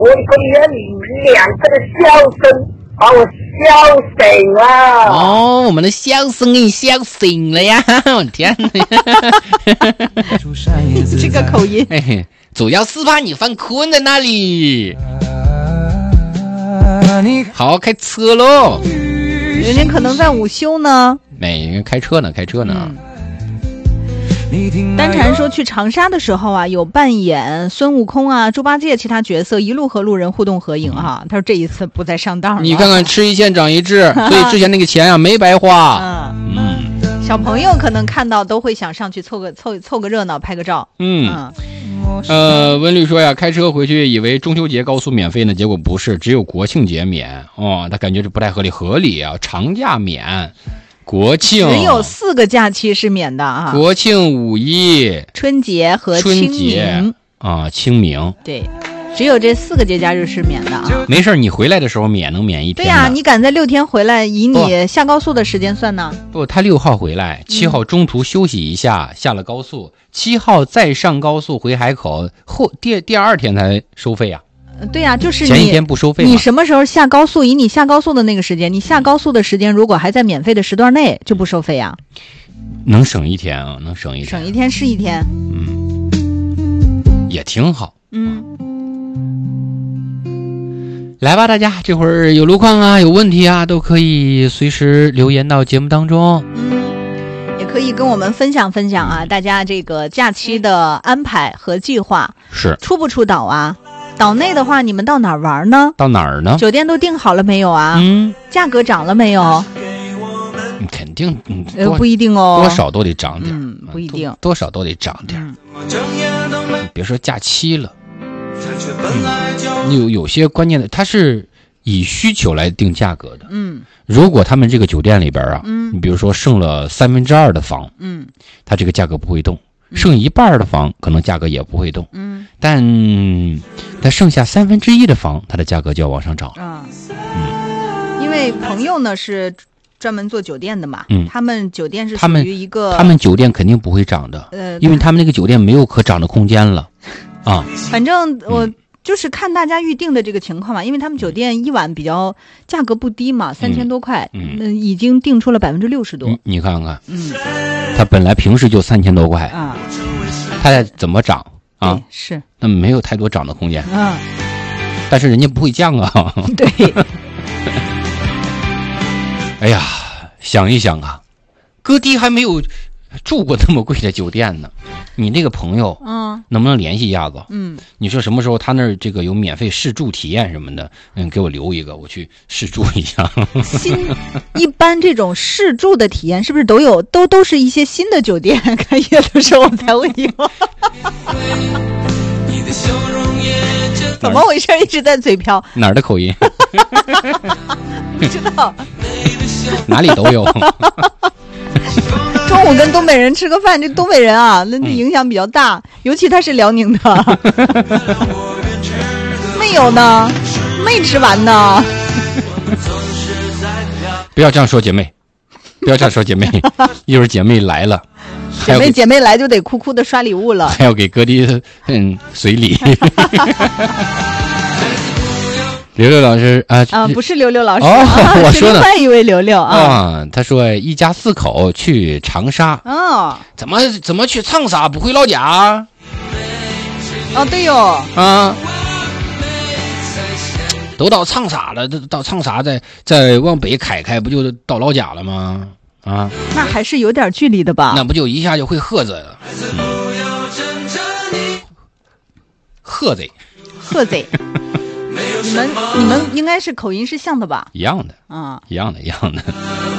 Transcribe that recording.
我一个人两个的笑声把我笑醒了。 哦，我们的笑声给你笑醒了呀！我天哪， 这个口音， 主要是怕你犯困在那里。好好开车喽！ 人家可能在午休呢。 没开车呢。 丹禅说去长沙的时候啊，有扮演孙悟空啊、猪八戒其他角色，一路和路人互动合影哈。他说这一次不再上当了。 你看看吃一堑长一智，所以之前那个钱啊没白花。 小朋友可能看到都会想上去凑个热闹，拍个照。 温律说呀，开车回去以为中秋节高速免费呢，结果不是，只有国庆节免。他感觉这不太合理啊，长假免。国庆只有4个假期是免的啊， 国庆、五一、 春节和清明啊，清明对，只有这4个节假日是免的啊。 没事，你回来的时候能免一天。 对呀，你赶在6天回来，以你下高速的时间算呢。 不，他6号回来，7号中途休息一下，下了高速，7号再上高速回海口，第2天才收费啊。 对呀，就是前一天不收费。 你什么时候下高速？以你下高速的那个时间，你下高速的时间如果还在免费的时段内，就不收费呀。 能省一天啊，省一天是一天。 也挺好。来吧，大家这会儿有路况啊，有问题啊，都可以随时留言到节目当中。 也可以跟我们分享啊，大家这个假期的安排和计划是出不出岛啊？岛内的话，你们到哪儿玩呢？ 到哪儿呢？ 酒店都订好了没有啊？价格涨了没有？ 肯定不一定哦， 多少都得涨点。 不一定， 多少都得涨点。别说假期了，有些关键的，它是以需求来定价格的。如果他们这个酒店里边啊，你比如说剩了2/3的房，它这个价格不会动。剩一半的房可能价格也不会动，但剩下1/3的房，它的价格就要往上涨。 因为朋友呢是专门做酒店的嘛，他们酒店是属于一个， 他们酒店肯定不会涨的，因为他们那个酒店没有可涨的空间了啊。 反正我就是看大家预定的这个情况嘛，因为他们酒店一晚比较价格不低嘛，3000多块，已经定出了60%多。 你看看，他本来平时就3000多块啊，他怎么涨啊？ 是， 那没有太多涨的空间。但是人家不会降啊。 对。 哎呀，想一想啊，哥弟还没有住过那么贵的酒店呢。你那个朋友，能不能联系一下子？你说什么时候他那儿这个有免费试住体验什么的，给我留一个，我去试住一下。 一般这种试住的体验是不是都是一些新的酒店开业的时候才会有？怎么回事？一直在嘴瓢。 哪儿的口音？ 不知道。 哪里都有。 中午跟东北人吃个饭，这东北人啊，那影响比较大，尤其他是辽宁的。没有呢，没吃完呢。 不要这样说，姐妹，不要这样说，姐妹。一会儿姐妹来了， 姐妹来就得哭哭的刷礼物了， 还要给哥弟随礼。刘刘老师不是刘刘老师我说呢， 另外一位刘刘啊。 他说一家4口去长沙，怎么去长沙不回老家？ 对哟， 都到长沙了，到长沙再往北开，不就到老家了吗？ 那还是有点距离的吧？ 那不就一下就会喝子了？喝子。 你们应该是口音是像的吧？ 一样的，一样的。